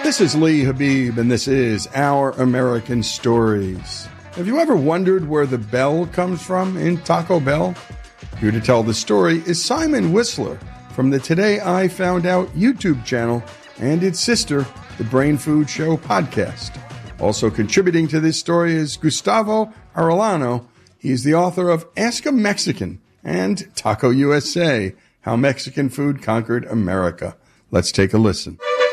This is Lee Habib, and this is Our American Stories. Have you ever wondered where the bell comes from in Taco Bell? Here to tell the story is Simon Whistler from the Today I Found Out YouTube channel and its sister, the Brain Food Show podcast. Also contributing to this story is Gustavo Arellano. He's the author of Ask a Mexican and Taco USA, How Mexican Food Conquered America. Let's take a listen.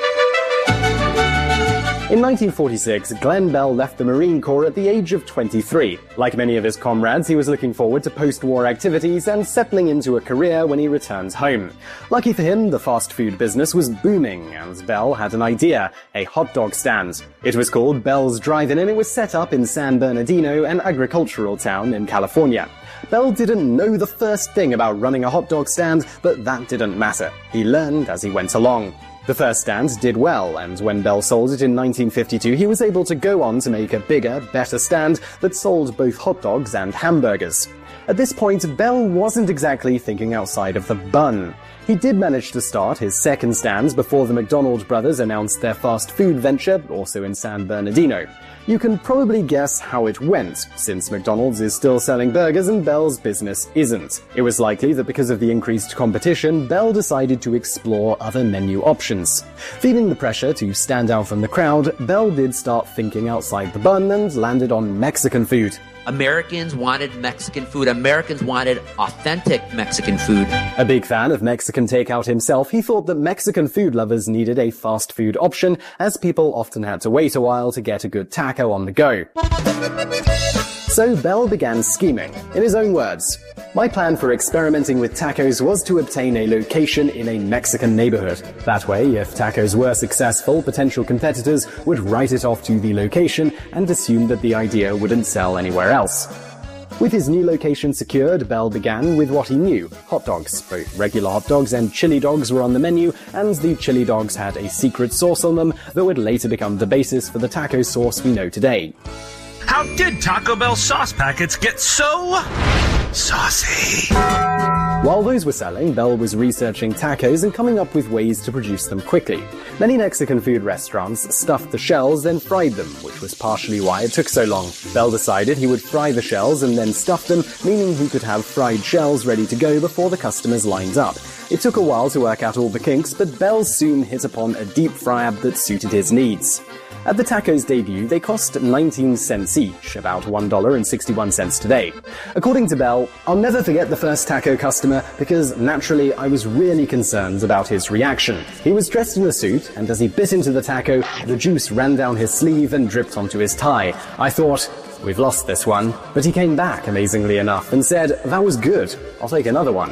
In 1946, Glenn Bell left the Marine Corps at the age of 23. Like many of his comrades, he was looking forward to post-war activities and settling into a career when he returned home. Lucky for him, the fast food business was booming, and Bell had an idea, a hot dog stand. It was called Bell's Drive-In, and it was set up in San Bernardino, an agricultural town in California. Bell didn't know the first thing about running a hot dog stand, but that didn't matter. He learned as he went along. The first stand did well, and when Bell sold it in 1952, he was able to go on to make a bigger, better stand that sold both hot dogs and hamburgers. At this point, Bell wasn't exactly thinking outside of the bun. He did manage to start his second stand before the McDonald brothers announced their fast food venture, also in San Bernardino. You can probably guess how it went, since McDonald's is still selling burgers and Bell's business isn't. It was likely that because of the increased competition, Bell decided to explore other menu options. Feeling the pressure to stand out from the crowd, Bell did start thinking outside the bun and landed on Mexican food. Americans wanted Mexican food. Americans wanted authentic Mexican food. A big fan of Mexican takeout himself, he thought that Mexican food lovers needed a fast food option, as people often had to wait a while to get a good taco on the go. So Bell began scheming. In his own words, "My plan for experimenting with tacos was to obtain a location in a Mexican neighborhood. That way, if tacos were successful, potential competitors would write it off to the location and assume that the idea wouldn't sell anywhere else." With his new location secured, Bell began with what he knew, hot dogs. Both regular hot dogs and chili dogs were on the menu, and the chili dogs had a secret sauce on them that would later become the basis for the taco sauce we know today. How did Taco Bell sauce packets get so saucy? While those were selling, Bell was researching tacos and coming up with ways to produce them quickly. Many Mexican food restaurants stuffed the shells, then fried them, which was partially why it took so long. Bell decided he would fry the shells and then stuff them, meaning he could have fried shells ready to go before the customers lined up. It took a while to work out all the kinks, but Bell soon hit upon a deep fryer that suited his needs. At the tacos' debut, they cost 19 cents each, about $1.61 today. According to Bell, "I'll never forget the first taco customer because naturally I was really concerned about his reaction. He was dressed in a suit, and as he bit into the taco, the juice ran down his sleeve and dripped onto his tie. I thought, we've lost this one." But he came back, amazingly enough, and said, "That was good. I'll take another one."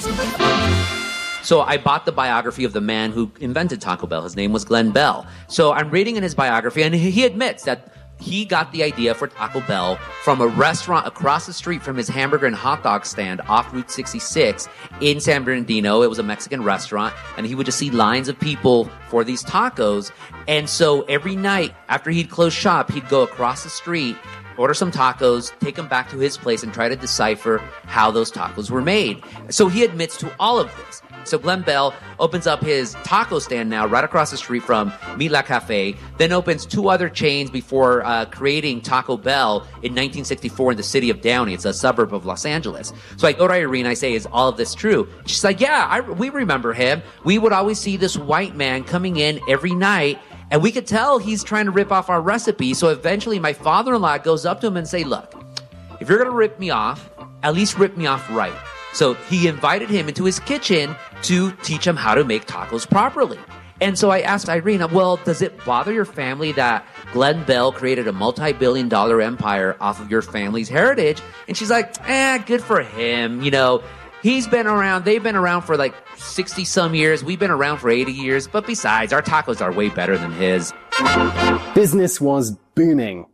So I bought the biography of the man who invented Taco Bell. His name was Glenn Bell. So I'm reading in his biography, and he admits that he got the idea for Taco Bell from a restaurant across the street from his hamburger and hot dog stand off Route 66 in San Bernardino. It was a Mexican restaurant, and he would just see lines of people for these tacos. And so every night after he'd close shop, he'd go across the street, order some tacos, take them back to his place, and try to decipher how those tacos were made. So he admits to all of this. So Glenn Bell opens up his taco stand now right across the street from Mila Cafe, then opens two other chains before creating Taco Bell in 1964 in the city of Downey. It's a suburb of Los Angeles. So I go to Irene, I say, "Is all of this true?" She's like, "Yeah, we remember him. We would always see this white man coming in every night, and we could tell he's trying to rip off our recipe. So eventually my father-in-law goes up to him and say, 'Look, if you're going to rip me off, at least rip me off right.' So he invited him into his kitchen to teach him how to make tacos properly. And so I asked Irene, "Well, does it bother your family that Glenn Bell created a multi-billion-dollar empire off of your family's heritage?" And she's like, good for him. You know, he's been around. They've been around for like 60-some years. We've been around for 80 years. But besides, our tacos are way better than his. Business was booming.